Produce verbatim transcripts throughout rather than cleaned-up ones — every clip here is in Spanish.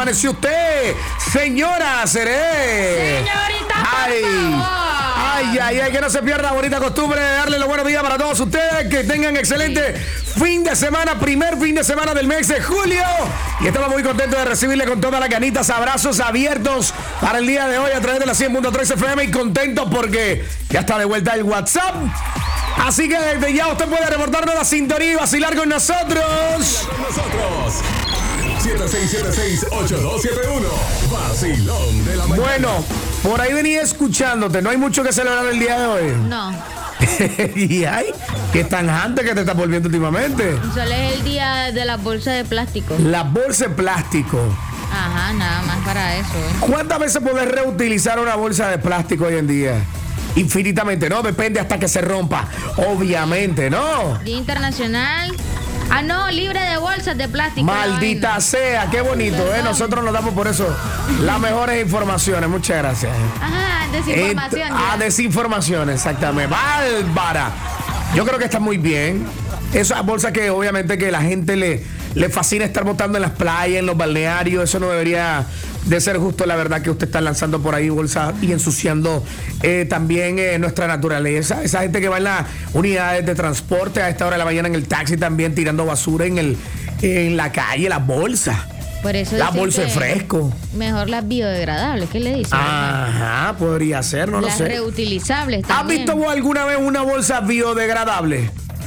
amaneció usted, señora Seré? Señorita, ay, por favor. ay, ay, ay, que no se pierda la bonita costumbre de darle los buenos días para todos ustedes, que tengan excelente fin de semana, primer fin de semana del mes de julio. Y estamos muy contentos de recibirle con todas las ganitas, abrazos abiertos para el día de hoy a través de la cien punto tres F M y contentos porque ya está de vuelta el WhatsApp. Así que desde ya usted puede reportarnos la sintonía y vacilar con nosotros. Con nosotros. siete seis siete seis, ocho dos siete uno. Vacilón de la mañana. Bueno, por ahí venía escuchándote. No hay mucho que celebrar el día de hoy. No. Y ay, qué tan antes que te estás volviendo últimamente. Solo es el día de las bolsas de plástico. La bolsa de plástico. Ajá, nada más para eso. ¿eh? ¿Cuántas veces podés reutilizar una bolsa de plástico hoy en día? Infinitamente, ¿no? Depende hasta que se rompa. Obviamente, ¿no? Día internacional. Ah, no, libre de bolsas de plástico. Maldita sea, qué bonito, ¿eh? Nosotros nos damos por eso las mejores informaciones. Muchas gracias. Ajá, desinformación. Ent- ah, desinformación, exactamente. Bárbara. Yo creo que está muy bien. Esas bolsas que obviamente que la gente le, le fascina estar botando en las playas, en los balnearios, eso no debería de ser justo, la verdad, que usted está lanzando por ahí bolsas y ensuciando eh, también eh, nuestra naturaleza. Esa gente que va en las unidades de transporte a esta hora de la mañana en el taxi también tirando basura en el en la calle, las bolsas. Por eso la dicen bolsa de que fresco. Mejor las biodegradables, ¿qué le dicen? Ajá, podría ser, no las lo sé. reutilizables ¿Has también. visto vos alguna vez una bolsa biodegradable?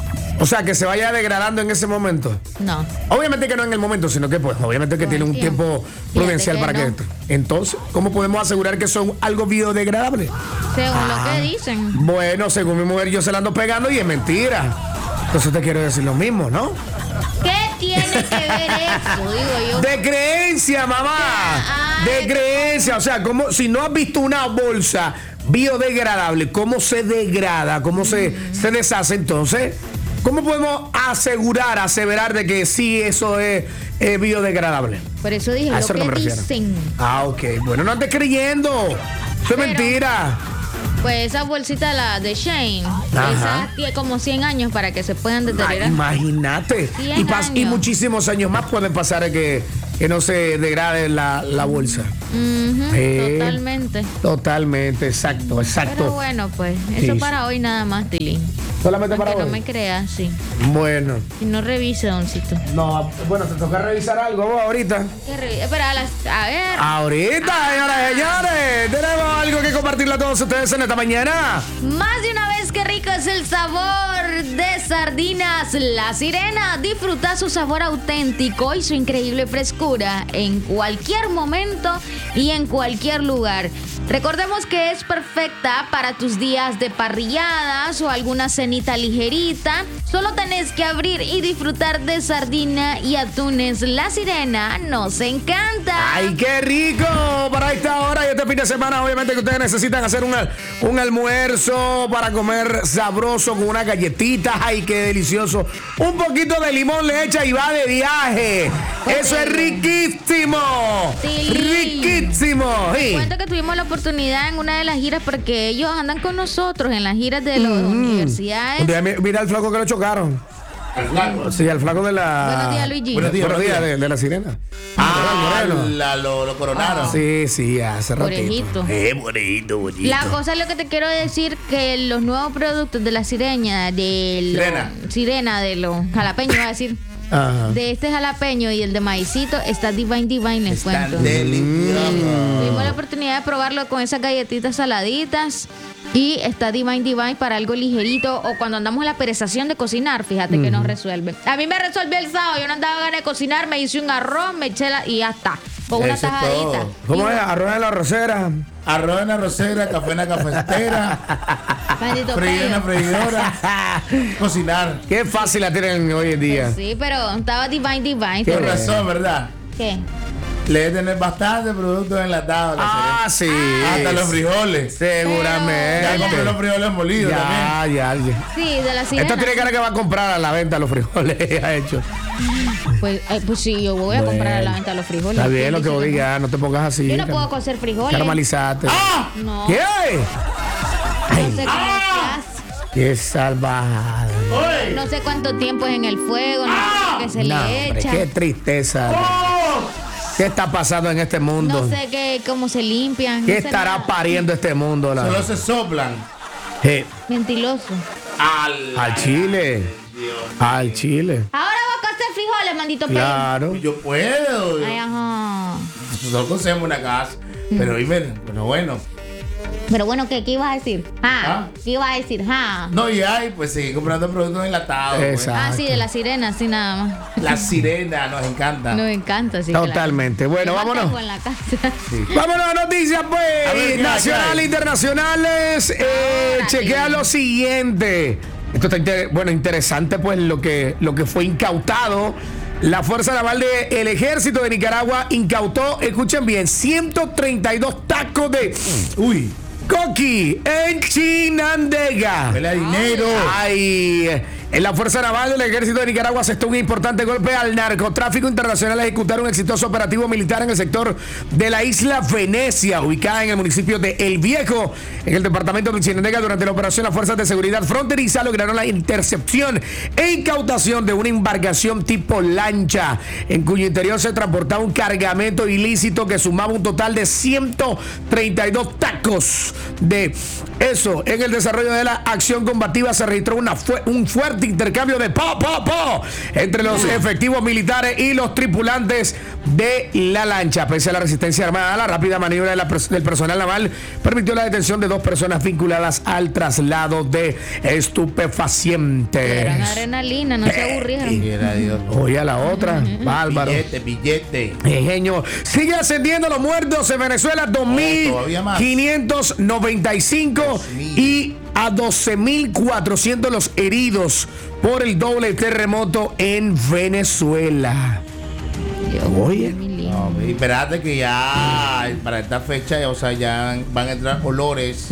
O sea, que se vaya degradando en ese momento. No. Obviamente que no en el momento, sino que pues obviamente que Con tiene el un tiempo. tiempo prudencial Fíjate para que que... no. Entonces, ¿cómo podemos asegurar que son algo biodegradable? Según Ah. lo que dicen. Bueno, según mi mujer yo se la ando pegando y es mentira. Entonces te quiero decir lo mismo, ¿no? ¿Qué tiene que ver eso? Digo yo. De creencia, mamá. Ay, De creencia. O sea, como si no has visto una bolsa biodegradable, ¿cómo se degrada? ¿Cómo se, Mm. se deshace? Entonces, ¿cómo podemos asegurar, aseverar de que sí eso es eh, biodegradable? Por eso dije A lo eso es lo que que me refiero. dicen. Ah, ok. Bueno, no andes creyendo. Eso es Pero- mentira. Pues esa bolsita la de Shane, Ajá. esa tiene como cien años para que se puedan Ah, deteriorar. imagínate. cien Y, pas- y años. muchísimos años más pueden pasar de que, que no se degrade la, la bolsa. Ujú, Eh, totalmente. Totalmente, exacto, exacto. Pero bueno, pues eso Sí. para hoy nada más, Tilín. Solamente para Aunque hoy. no me creas, sí. Bueno. Y no revise, doncito. No, bueno, te toca revisar algo vos ahorita. ¿Qué revi- Espera, a, las, a ver. Ahorita, señoras y señores, tenemos algo que compartirle a todos ustedes en esta mañana. Más de una vez, qué rico es el sabor de sardinas La Sirena. Disfruta su sabor auténtico y su increíble frescura en cualquier momento y en cualquier lugar. Recordemos que es perfecta para tus días de parrilladas o alguna cenita ligerita. Solo tenés que abrir y disfrutar de sardina y atunes La Sirena. ¡Nos encanta! ¡Ay, qué rico! Para esta hora y este fin de semana, obviamente que ustedes necesitan hacer un, al- un almuerzo para comer sabroso con unas galletitas. ¡Ay, qué delicioso! Un poquito de limón le echa y va de viaje. ¡Eso es riquísimo! Sí. ¡Riquísimo! Sí. Cuento que tuvimos la oportunidad en una de las giras porque ellos andan con nosotros en las giras de las universidades. Un día mi- Mira al flaco que lo chocaron. Al flaco. Sí, al flaco de la... Buenos días, Luigi. Buenos días, Buenos días, buenos días. de, de la sirena. Ah, el moreno. la- lo, lo coronaron. Sí, sí, hace ratito. Orejito. Eh, bonito, bonito. La cosa es lo que te quiero decir, que los nuevos productos de la sirena, de los- Sirena. sirena, de los jalapeños, iba a decir, Ajá. de este jalapeño y el de maicito, está Divine Divine, les Están cuento. deliciosos. Tuvimos la oportunidad de probarlo con esas galletitas saladitas. Y está Divine Divine para algo ligerito o cuando andamos en la perezación de cocinar, fíjate que nos resuelve. A mí me resolvió el sábado, yo no andaba ganas de cocinar, me hice un arroz, me eché la, y ya está, con una Eso es tajadita. todo. ¿Cómo Y- es? Arroz en la rosera. Arroz en la rosera, café en la cafetera, Bendito freír en la pello. freidora, cocinar. Qué fácil la tienen hoy en día. Sí, pero estaba Divine Divine. Qué Con pero- razón, ¿verdad? ¿Qué? Le debe tener bastante productos enlatados. la Ah, sí. Serena. Hasta los frijoles. Seguramente. Ya compré los frijoles molidos también. Ya, ya, ya. Sí, de la sirena. Esto tiene cara que va a comprar a la venta los frijoles, ha hecho. Pues, eh, pues sí, yo voy a Bueno, comprar a la venta los frijoles. Está bien lo que ¿Quién vos dice digas, no te pongas así. Yo no puedo cocer frijoles. Caramelizate. ¡Ah! No. ¿Qué? No sé cómo ¡Ah! se hace. Qué salvajada. ¡Oye! No sé cuánto tiempo es en el fuego, no sé qué se No, le hombre, echa. qué tristeza. ¡Oh! ¿Qué está pasando en este mundo? No sé qué, cómo se limpian. ¿Qué no sé estará nada. pariendo este mundo? La- Solo se soplan. Eh, Mentiroso. Al, al Chile. Al Chile. Ahora voy a hacer frijoles, maldito perro. Claro. Yo puedo. Ay, ajá. Nosotros conseguimos una casa. Pero dime, pero bueno. Pero bueno, ¿qué, qué ibas a decir? Ah, Ah. ¿qué ibas a decir? Ah. No, y hay, pues seguir comprando productos enlatados. pues. Exacto. Ah, sí, de la sirena, sí, nada más. La sirena nos encanta. Nos encanta, sí. Totalmente. claro. Bueno, Yo vámonos. mantengo en la casa. Vámonos a noticias, A ver, pues. ¿qué hay, Nacionales qué e hay? internacionales. Eh, Ahora chequea sí. lo siguiente. Esto está inter- bueno, interesante, pues, lo que, lo que fue incautado. La Fuerza Naval del Ejército de Nicaragua incautó, escuchen bien, ciento treinta y dos tacos de Uy, coqui en Chinandega. pelea de dinero. Ay, en la Fuerza Naval del Ejército de Nicaragua asestó un importante golpe al narcotráfico internacional al ejecutar un exitoso operativo militar en el sector de la isla Venecia, ubicada en el municipio de El Viejo, en el departamento de Chinandega. Durante la operación, las fuerzas de seguridad fronteriza lograron la intercepción e incautación de una embarcación tipo lancha, en cuyo interior se transportaba un cargamento ilícito que sumaba un total de ciento treinta y dos tacos de eso. En el desarrollo de la acción combativa se registró una fu- un fuerte intercambio de po, po, po entre los efectivos militares y los tripulantes de la lancha. Pese a la resistencia armada, la rápida maniobra de la pers- del personal naval permitió la detención de dos personas vinculadas al traslado de estupefacientes. Eran adrenalina, no se aburrieron. Quiera Dios. Oye, a la otra, bárbaro. Billete, billete. Ingenio. Sigue ascendiendo los muertos en Venezuela, dos mil todavía más. quinientos noventa y cinco Dios mío. y a doce mil cuatrocientos los heridos por el doble terremoto en Venezuela. Dios, Oye. mi lindo. No, y espérate que ya para esta fecha, ya, o sea, ya van a entrar olores.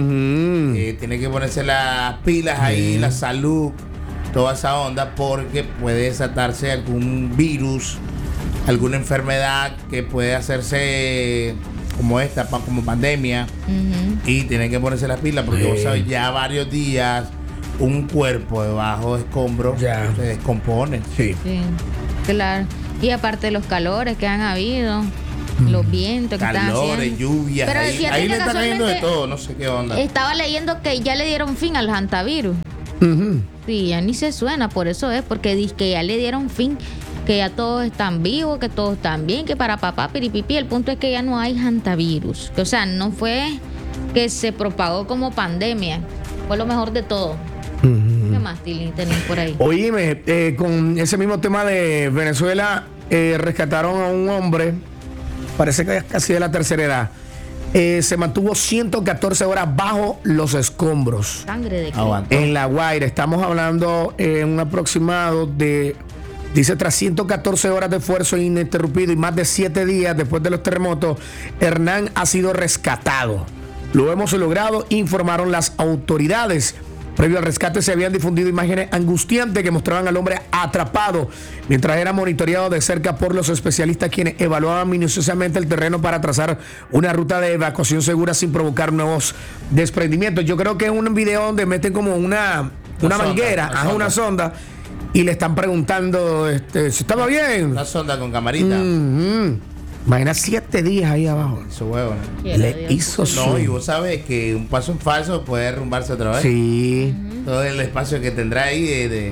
Ujú. Eh, tiene que ponerse las pilas ahí, la salud, toda esa onda, porque puede desatarse algún virus, alguna enfermedad que puede hacerse como esta, pa- como pandemia, Ujú. y tienen que ponerse las pilas, porque Sí. vos sabés, ya varios días un cuerpo debajo de escombros Ya. se descompone. Sí. Sí, claro. Y aparte de los calores que han habido, los vientos que están Calores, haciendo. lluvias, Pero ahí, fíjate ahí que le está cayendo de casualmente todo, no sé qué onda. Estaba leyendo que ya le dieron fin al hantavirus. Ujú. Sí, ya ni se suena, por eso es, porque dice que ya le dieron fin, que ya todos están vivos, que todos están bien, que para papá, piripipi, el punto es que ya no hay hantavirus. Que, o sea, no fue que se propagó como pandemia, fue lo mejor de todo. ¿Qué más, Tilly, tenés por ahí? Oíme, eh, con ese mismo tema de Venezuela, eh, rescataron a un hombre, parece que es casi de la tercera edad. Eh, se mantuvo ciento catorce horas bajo los escombros Sangre de qué? Aguanta. en La Guaira. Estamos hablando en un aproximado de, dice, tras ciento catorce horas de esfuerzo ininterrumpido y más de siete días después de los terremotos, Hernán ha sido rescatado. Lo hemos logrado, informaron las autoridades. Previo al rescate se habían difundido imágenes angustiantes que mostraban al hombre atrapado mientras era monitoreado de cerca por los especialistas, quienes evaluaban minuciosamente el terreno para trazar una ruta de evacuación segura sin provocar nuevos desprendimientos. Yo creo que es un video donde meten como una, una sonda, manguera, una ajá, una sonda, y le están preguntando este, si estaba bien. Una sonda con camarita. Ujú. Imagina siete días ahí abajo. Eso huevo, ¿no? Quiera Le Dios. hizo su... No, y vos sabés que un paso en falso puede derrumbarse otra vez. Sí. Todo el espacio que tendrá ahí de, de,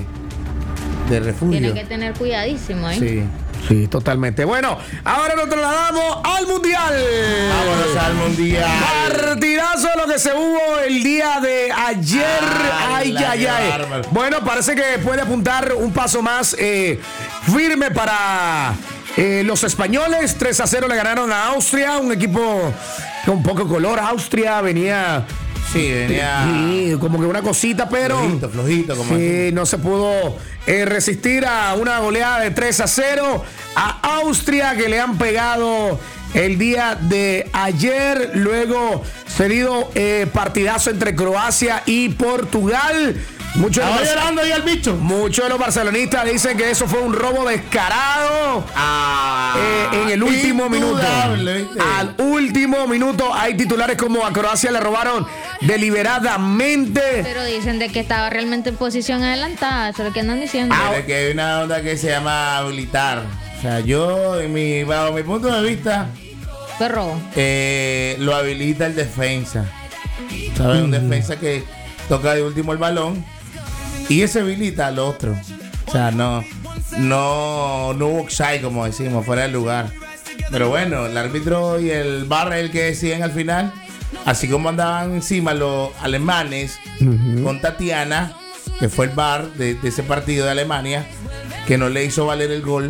de refugio. Tiene que tener cuidadísimo ahí. Sí. Sí, totalmente. Bueno, ahora nos trasladamos al Mundial. Vámonos al mundial. Partidazo lo que se hubo el día de ayer. Ay, Ay, ay, qué ay. bárbaro. Bueno, parece que puede apuntar un paso más eh, firme para eh, los españoles. tres a cero le ganaron a Austria, un equipo con poco color. Austria venía Sí, venía sí, como que una cosita, pero flojito, flojito, como sí, no se pudo eh, resistir a una goleada de tres a cero a Austria, que le han pegado el día de ayer. Luego cedido eh, partidazo entre Croacia y Portugal. Muchos de, Estaba los, llorando ahí el bicho. muchos de los barcelonistas dicen que eso fue un robo descarado. Ah, Eh, en el último minuto. indudable, ¿viste? Al último minuto hay titulares como a Croacia le robaron deliberadamente. Pero dicen de que estaba realmente en posición adelantada, eso es lo que andan diciendo. Ah, Pero que hay una onda que se llama habilitar. O sea, yo, en mi, bajo mi punto de vista, ¿Qué robo? eh, lo habilita el defensa. ¿Sabes? Un defensa que toca de último el balón y ese habilita al otro. O sea, no, no, no hubo offside, como decimos, fuera del lugar. Pero bueno, el árbitro y el V A R es el que deciden al final. Así como andaban encima los alemanes uh-huh. con Tatiana, que fue el V A R de, de ese partido de Alemania, que no le hizo valer el gol.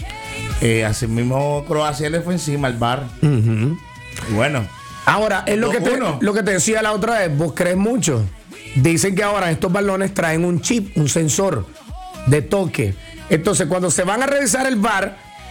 Eh, así mismo Croacia le fue encima al V A R. Uh-huh. Y bueno. Ahora, es lo que, te, lo que te decía la otra vez, vos crees mucho. Dicen que ahora estos balones traen un chip, un sensor de toque. Entonces, cuando se van a revisar el V A R,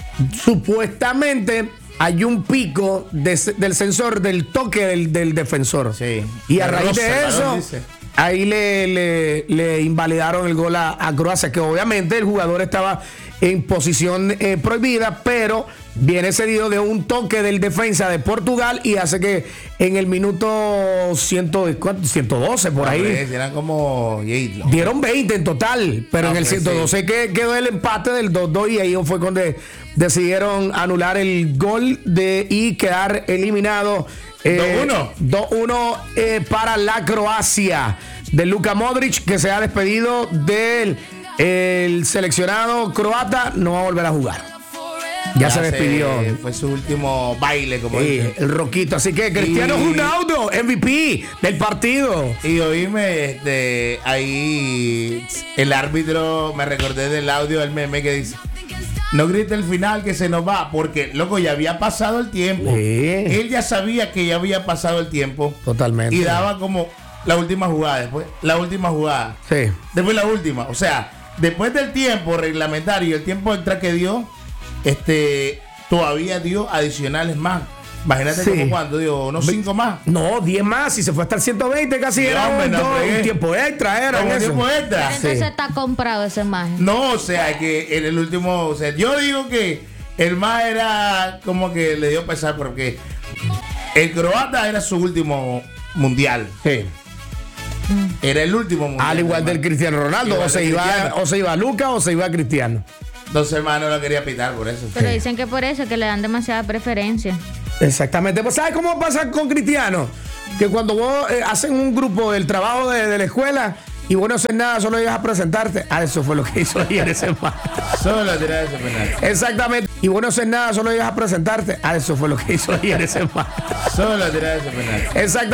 supuestamente hay un pico de, del sensor del toque del, del defensor. Sí. Y a raíz de eso, ahí le, le, le invalidaron el gol a, a Croacia, que obviamente el jugador estaba en posición eh, prohibida, pero viene cedido de un toque del defensa de Portugal y hace que en el minuto ciento doce por ahí eran como dieron veinte en total, pero no, en el ciento doce sí. que quedó el empate del dos dos y ahí fue cuando decidieron anular el gol de y quedar eliminado eh, dos uno eh, para la Croacia de Luka Modric, que se ha despedido del el seleccionado croata, no va a volver a jugar. Ya, ya se despidió. Se, fue su último baile, como sí, el roquito. Así que Cristiano y, Ronaldo, M V P del partido. Y oíme, este, ahí el árbitro, me recordé del audio del meme que dice: no grite el final que se nos va, porque loco, ya había pasado el tiempo. Sí. Él ya sabía que ya había pasado el tiempo. Totalmente. Y daba como la última jugada, después la última jugada. Sí. Después la última. O sea, después del tiempo reglamentario, el tiempo extra que dio, este, todavía dio adicionales más. Imagínate sí. como cuánto dio, ¿no? Cinco más. No, diez más. Si se fue hasta el ciento veinte casi sí, era hombre, un, no, un tiempo extra. Era un tiempo extra. Pero entonces sí. está comprado ese más. No, o sea, que en el último, o sea, yo digo que el más era como que le dio pesar porque el croata era su último mundial. Sí. Era el último mundial. Al igual del Cristiano Ronaldo, o se, iba, o se iba a Luka o se iba a Cristiano. Dos hermanos lo quería pitar por eso. Pero sí. dicen que por eso, que le dan demasiada preferencia. Exactamente. Pues ¿sabes cómo pasa con Cristiano? Que cuando vos eh, hacen un grupo del trabajo de, de la escuela y vos no haces nada, solo llegas a presentarte. Ah, eso fue lo que hizo ayer ese man. Solo tirar ese penal. Exactamente. Y vos no haces nada, solo llegas a presentarte. Ah, eso fue lo que hizo ayer ese man. Solo tirar ese penal. Exactamente.